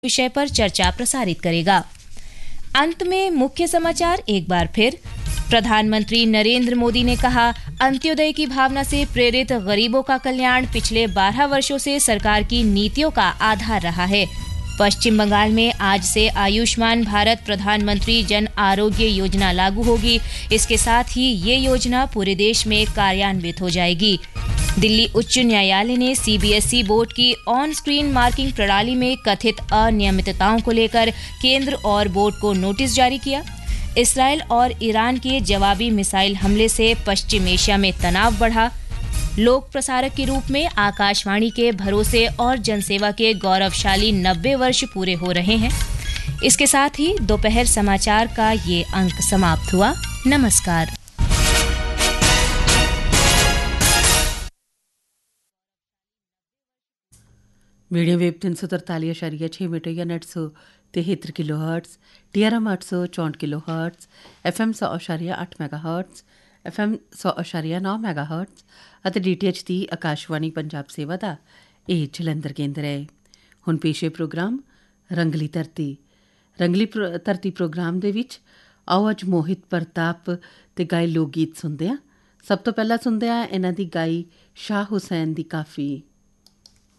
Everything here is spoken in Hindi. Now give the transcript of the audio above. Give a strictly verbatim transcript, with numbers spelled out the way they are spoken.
विषय पर चर्चा प्रसारित करेगा। अंत में मुख्य समाचार एक बार फिर। प्रधानमंत्री नरेंद्र मोदी ने कहा, अंत्योदय की भावना से प्रेरित गरीबों का कल्याण पिछले बारह वर्षों से सरकार की नीतियों का आधार रहा है। पश्चिम बंगाल में आज से आयुष्मान भारत प्रधानमंत्री जन आरोग्य योजना लागू होगी। इसके साथ ही ये योजना पूरे देश में कार्यान्वित हो जाएगी। दिल्ली उच्च न्यायालय ने सीबीएसई बोर्ड की ऑन स्क्रीन मार्किंग प्रणाली में कथित अनियमितताओं को लेकर केंद्र और बोर्ड को नोटिस जारी किया। इसराइल और ईरान के जवाबी मिसाइल हमले से पश्चिम एशिया में तनाव बढ़ा। लोक प्रसारक के रूप में आकाशवाणी के भरोसे और जनसेवा के गौरवशाली नब्बे वर्ष पूरे हो रहे हैं। इसके साथ ही दोपहर समाचार का ये अंक समाप्त हुआ। नमस्कार। मीडियम वेव तीन सौ तरतालीस अशारिया छः मीटर या नेट सौ तिहत्तर kilo hertz, T R M आठ सौ चौंठ किलो हर्ट्स, एफ एम सौ अशारिया अठ मैगा हर्ट्स, एफ एम सौ अशारिया नौ मैगा हर्ट्स ਅਤੇ ਡੀ ਟੀ ਐਚ ਦੀ ਆਕਾਸ਼ਵਾਣੀ ਪੰਜਾਬ ਸੇਵਾ ਦਾ ਇਹ ਜਲੰਧਰ ਕੇਂਦਰ ਹੈ। ਹੁਣ ਪੇਸ਼ੇ ਪ੍ਰੋਗਰਾਮ ਰੰਗਲੀ ਧਰਤੀ। ਰੰਗਲੀ ਧਰਤੀ ਪ੍ਰੋਗਰਾਮ ਦੇ ਵਿੱਚ ਆਓ ਅੱਜ ਮੋਹਿਤ ਪ੍ਰਤਾਪ ਤੇ ਗਾਏ ਲੋਕ ਗੀਤ ਸੁਣਦੇ ਹਾਂ। ਸਭ ਤੋਂ ਪਹਿਲਾਂ ਸੁਣਦੇ ਹਾਂ ਇਹਨਾਂ ਦੀ ਗਾਈ ਸ਼ਾਹ ਹੁਸੈਨ ਦੀ ਕਾਫੀ।